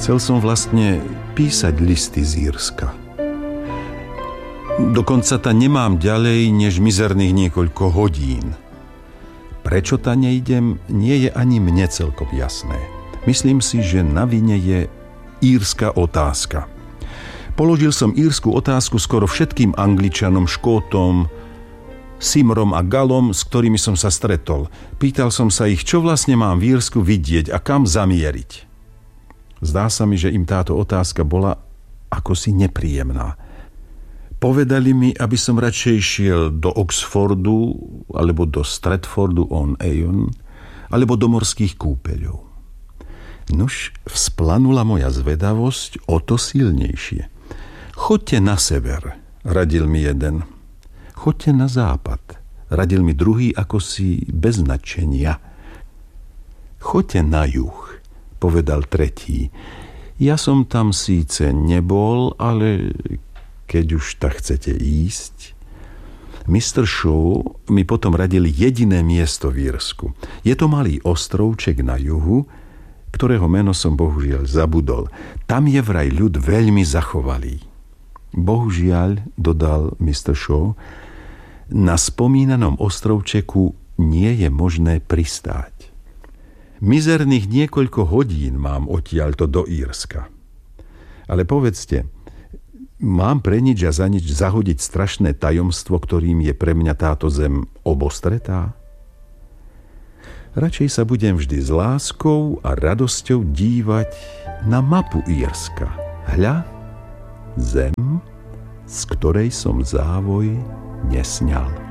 Chcel som vlastne písať listy z Írska. Dokonca ta nemám ďalej než mizerných niekoľko hodín. Prečo ta nejdem, nie je ani mne celkom jasné. Myslím si, že na vine je írska otázka. Položil som írsku otázku skoro všetkým Angličanom, Škótom, Simrom a Galom, s ktorými som sa stretol. Pýtal som sa ich, čo vlastne mám v Írsku vidieť a kam zamieriť. Zdá sa mi, že im táto otázka bola akosi nepríjemná. Povedali mi, aby som radšej šiel do Oxfordu, alebo do Stratfordu on Avon, alebo do morských kúpeľov. Nuž, vzplanula moja zvedavosť o to silnejšie. Choďte na sever, radil mi jeden. Choďte na západ, radil mi druhý akosi bez nadšenia. Choďte na juh, povedal tretí. Ja som tam síce nebol, ale keď už tak chcete ísť. Mr. Shaw mi potom radil jediné miesto v Írsku. Je to malý ostrovček na juhu, ktorého meno som bohužiaľ zabudol. Tam je vraj ľud veľmi zachovalý. Bohužiaľ, dodal Mr. Shaw, na spomínanom ostrovčeku nie je možné pristáť. Mizerných niekoľko hodín mám odtiaľto do Írska. Ale povedzte, mám pre nič a za nič zahodiť strašné tajomstvo, ktorým je pre mňa táto zem obostretá? Radšej sa budem vždy s láskou a radosťou dívať na mapu Írska. Hľa, zem, z ktorej som závoj nesňal.